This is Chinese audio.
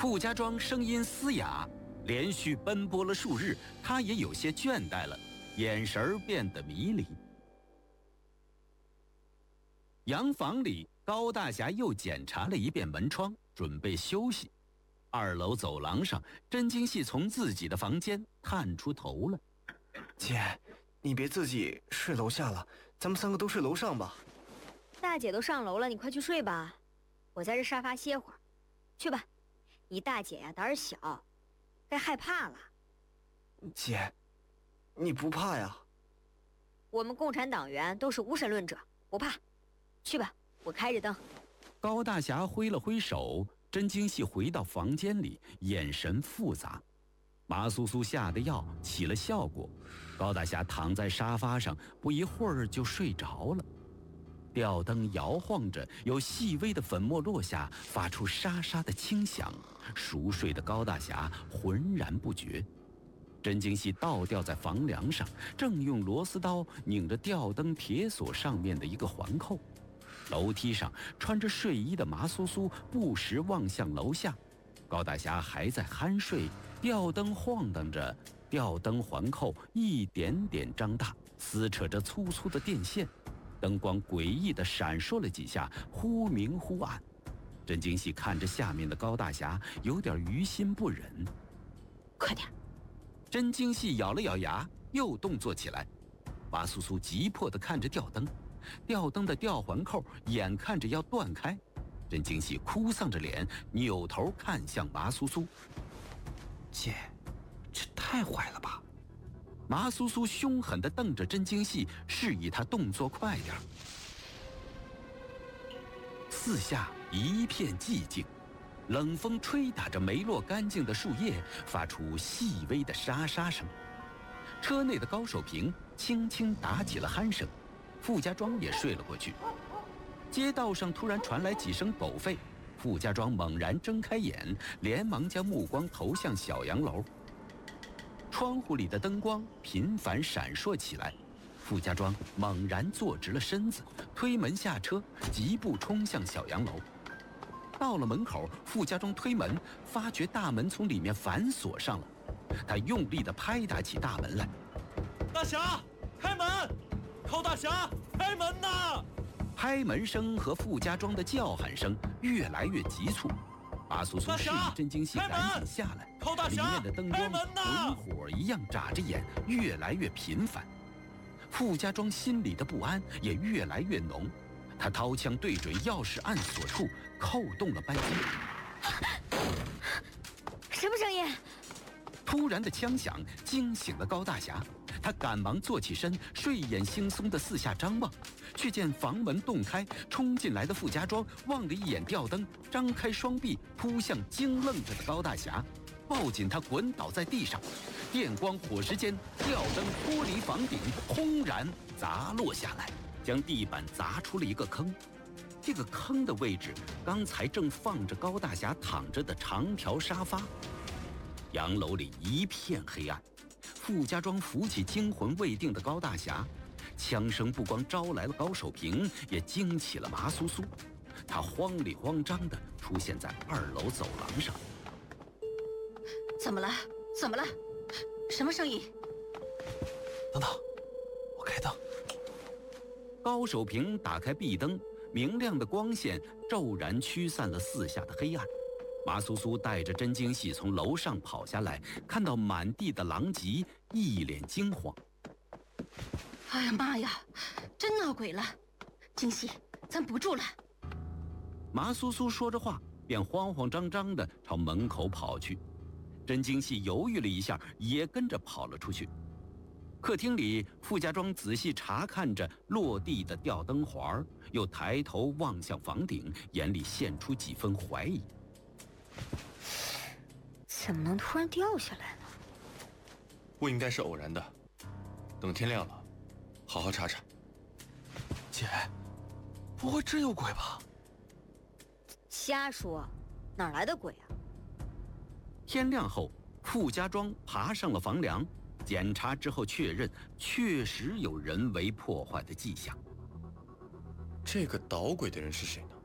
傅家庄声音嘶哑，连续奔波了数日，他也有些倦怠了，眼神变得迷离。洋房里，高大侠又检查了一遍门窗，准备休息。2楼走廊上，甄金细从自己的房间探出头了。 姐，你别自己睡楼下了，咱们3个都睡楼上吧。 大姐都上楼了，你快去睡吧，我在这沙发歇会儿。去吧，你大姐呀胆儿小，该害怕了。 姐，你不怕呀？ 我们共产党员都是无神论者，不怕。去吧，我开着灯。 高大侠挥了挥手，甄金细回到房间里，眼神复杂。麻酥酥下的药起了效果，高大侠躺在沙发上，不一会儿就睡着了。吊灯摇晃着，有细微的粉末落下，发出沙沙的轻响。熟睡的高大侠浑然不觉。甄金细倒吊在房梁上，正用螺丝刀拧着吊灯铁锁上面的一个环扣。楼梯上，穿着睡衣的麻酥酥不时望向楼下。高大侠还在酣睡，吊灯晃荡着，吊灯环扣一点点张大，撕扯着粗粗的电线。灯光诡异地闪烁了几下，忽明忽暗。甄金细看着下面的高大侠，有点于心不忍。 快点！ 甄金细咬了咬牙，又动作起来。麻酥酥急迫地看着吊灯，吊灯的吊环扣眼看着要断开。甄金细哭丧着脸，扭头看向麻酥酥。 姐，这太坏了吧！ 麻酥酥凶狠地瞪着甄金细，示意他动作快点。四下一片寂静，冷风吹打着没落干净的树叶，发出细微的沙沙声。车内的高守平轻轻打起了鼾声，傅家庄也睡了过去。街道上突然传来几声狗吠，傅家庄猛然睁开眼，连忙将目光投向小洋楼。窗户里的灯光频繁闪烁起来，傅家庄猛然坐直了身子，推门下车，疾步冲向小洋楼。到了门口，傅家庄推门，发觉大门从里面反锁上了，他用力地拍打起大门来。 大侠，开门！高大侠，开门呐！ 拍门声和傅家庄的叫喊声越来越急促。麻酥酥示意甄金细赶紧下来，里面的灯光滚火一样眨着眼，越来越频繁。傅家庄心里的不安也越来越浓，他掏枪对准钥匙按锁处，扣动了扳机。 什么声音？ 突然的枪响惊醒了高大侠，他赶忙坐起身，睡眼惺忪地四下张望，却见房门洞开，冲进来的傅家庄望了一眼吊灯，张开双臂扑向惊愣着的高大侠，抱紧他滚倒在地上。电光火石间，吊灯脱离房顶，轰然砸落下来，将地板砸出了一个坑。这个坑的位置，刚才正放着高大侠躺着的长条沙发。洋楼里一片黑暗，傅家庄扶起惊魂未定的高大侠，枪声不光招来了高守平，也惊起了麻酥酥。他慌里慌张地出现在2楼走廊上。 怎么了？怎么了？什么声音？ 等等，我开灯。 高守平打开壁灯，明亮的光线骤然驱散了四下的黑暗。麻酥酥带着甄金细从楼上跑下来，看到满地的狼藉，一脸惊慌。 哎呀妈呀，真闹鬼了！金细，咱不住了。 麻酥酥说着话，便慌慌张张地朝门口跑去。甄金细犹豫了一下，也跟着跑了出去。客厅里，傅家庄仔细查看着落地的吊灯环，又抬头望向房顶，眼里现出几分怀疑。 怎么能突然掉下来呢？ 不应该是偶然的，等天亮了，好好查查。 姐，不会真有鬼吧？ 瞎说，哪来的鬼啊？ 天亮后，傅家庄爬上了房梁，检查之后确认，确实有人为破坏的迹象。 这个捣鬼的人是谁呢？